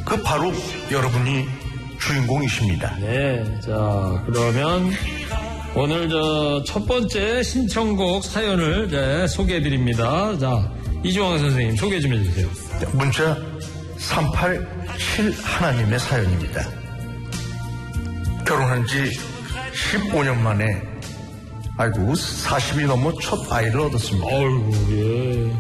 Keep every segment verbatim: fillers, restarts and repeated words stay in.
그 바로 여러분이 주인공이십니다. 네, 자 그러면 오늘 저 첫 번째 신청곡 사연을 네, 소개해드립니다. 자 이주황 선생님 소개 좀 해주세요. 문자 삼팔칠 하나님의 사연입니다. 결혼한 지 십오 년 만에 아이고 사십이 넘어 첫 아이를 얻었습니다. 어이구 예.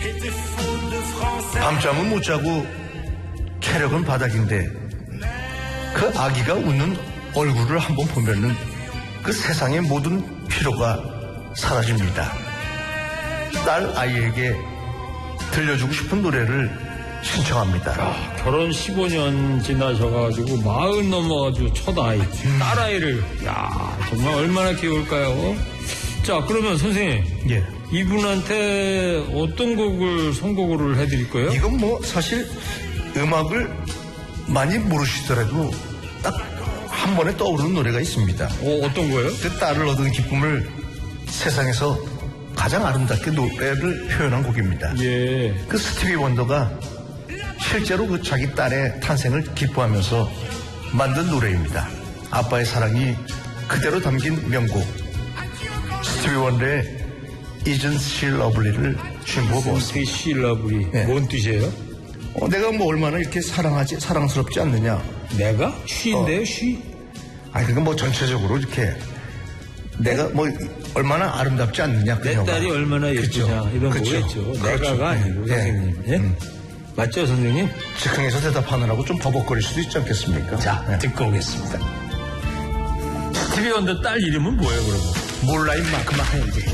밤잠은 못 자고 체력은 바닥인데 그 아기가 웃는 얼굴을 한번 보면은 그 세상의 모든 피로가 사라집니다. 딸 아이에게 들려주고 싶은 노래를 신청합니다. 야, 결혼 십오 년 지나셔가지고 마흔 넘어가지고 첫 아이, 음. 딸 아이를 야 정말 얼마나 귀여울까요? 자 그러면 선생님, 예. 이분한테 어떤 곡을 선곡을 해드릴 거예요? 이건 뭐 사실 음악을 많이 모르시더라도 딱 한 번에 떠오르는 노래가 있습니다. 어, 어떤 거예요? 그 딸을 얻은 기쁨을 세상에서 가장 아름답게 노래를 표현한 곡입니다. 예. 그 스티비 원더가 실제로 그 자기 딸의 탄생을 기뻐하면서 만든 노래입니다. 아빠의 사랑이 그대로 담긴 명곡 스티비 원더의 Isn't She Lovely를 주인공으로 Isn't She Lovely. 네. 뭔 뜻이에요? 어, 내가 뭐 얼마나 이렇게 사랑하지 사랑스럽지 않느냐. 내가? 쉬인데요? 어. 쉬? 아니 그건 뭐 전체적으로 이렇게 내가 뭐 얼마나 아름답지 않느냐. 내 그녀가. 딸이 얼마나 예쁘냐. 그렇죠. 이런 그렇죠. 거겠죠. 그렇죠. 내가가 아니고 네. 선생님. 예? 음. 맞죠 선생님? 즉흥에서 대답하느라고 좀 버벅거릴 수도 있지 않겠습니까? 자 네. 듣고 오겠습니다. 스티비 원더 딸 이름은 뭐예요 그러면? 몰라 임마 그만해 이제.